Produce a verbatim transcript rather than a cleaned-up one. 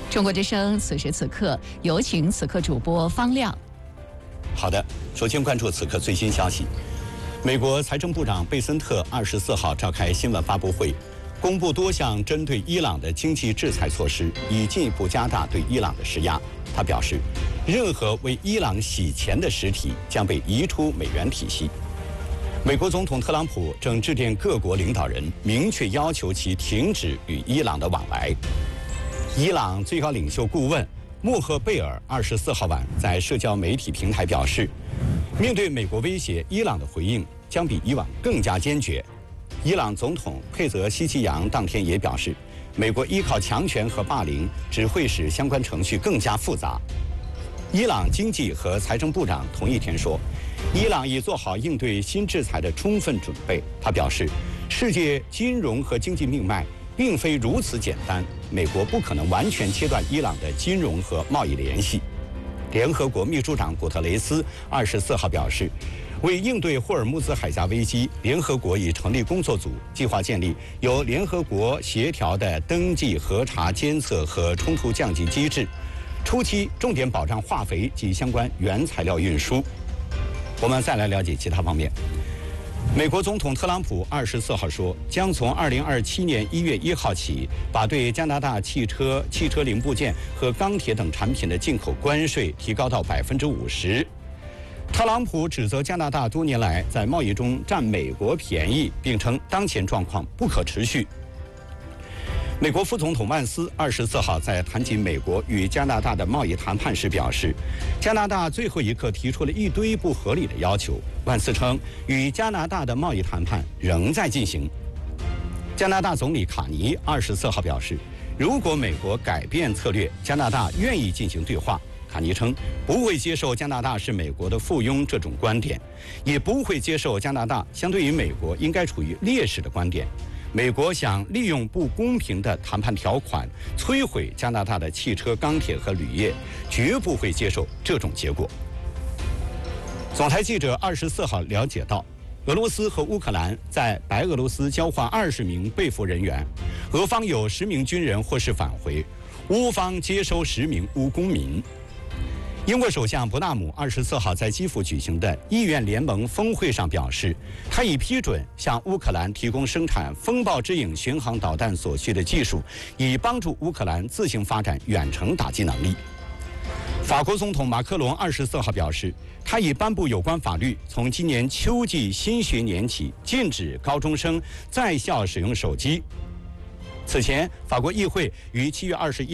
中国之声此时此刻，有请此刻主播方亮。 好的，首先关注此刻最新消息。美国财政部长贝森特二十四号召开新闻发布会，公布多项针对伊朗的经济制裁措施，以进一步加大对伊朗的施压。他表示，任何为伊朗洗钱的实体将被移出美元体系。美国总统特朗普正致电各国领导人，明确要求其停止与伊朗的往来。伊朗最高领袖顾问穆赫贝尔二十四号晚在社交媒体平台表示，面对美国威胁，伊朗的回应将比以往更加坚决。伊朗总统佩泽西奇扬当天也表示，美国依靠强权和霸凌只会使相关程序更加复杂。伊朗经济和财政部长同一天说，伊朗已做好应对新制裁的充分准备。他表示，世界金融和经济命脉并非如此简单，美国不可能完全切断伊朗的金融和贸易联系。联合国秘书长古特雷斯二十四号表示，为应对霍尔木兹海峡危机，联合国已成立工作组，计划建立由联合国协调的登记、核查、监测和冲突降级机制，初期重点保障化肥及相关原材料运输。我们再来了解其他方面。美国总统特朗普二十四号说，将从二零二七年一月一号起，把对加拿大汽车、汽车零部件和钢铁等产品的进口关税提高到百分之五十。特朗普指责加拿大多年来在贸易中占美国便宜，并称当前状况不可持续。美国副总统万斯二十四号在谈及美国与加拿大的贸易谈判时表示，加拿大最后一刻提出了一堆不合理的要求。万斯称，与加拿大的贸易谈判仍在进行。加拿大总理卡尼二十四号表示，如果美国改变策略，加拿大愿意进行对话。卡尼称，不会接受加拿大是美国的附庸这种观点，也不会接受加拿大相对于美国应该处于劣势的观点。美国想利用不公平的谈判条款摧毁加拿大的汽车、钢铁和铝业，绝不会接受这种结果。总台记者二十四号了解到，俄罗斯和乌克兰在白俄罗斯交换二十名被俘人员，俄方有十名军人获释返回，乌方接收十名乌公民。英国首相伯纳姆二十四号在基辅举行的议院联盟峰会上表示，他已批准向乌克兰提供生产风暴之影巡航导弹所需的技术，以帮助乌克兰自行发展远程打击能力。法国总统马克龙二十四号表示，他已颁布有关法律，从今年秋季新学年起禁止高中生在校使用手机。此前，法国议会于七月二十一